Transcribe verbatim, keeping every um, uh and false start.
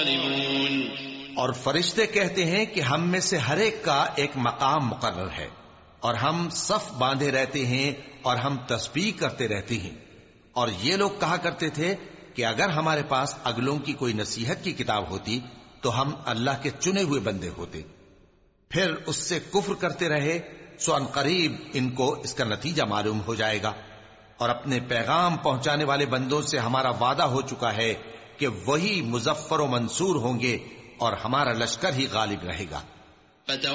और फरिश्ते कहते हैं कि हम में से हर एक का एक मकाम मुकर्रर है और हम सफ बांधे रहते हैं और हम तस्बीह करते रहते हैं। और ये लोग कहा करते थे कि अगर हमारे पास अगलों की कोई नसीहत की किताब होती तो हम अल्लाह के चुने हुए बंदे होते। फिर उससे कुफ्र करते रहे, सो अनकरीब इनको इसका नतीजा मालूम हो जाएगा। और अपने पैगाम पहुंचाने वाले बंदों से हमारा वादा हो चुका है कि वही मुजफ्फर व मंसूर होंगे और हमारा लश्कर ही गालिब रहेगा।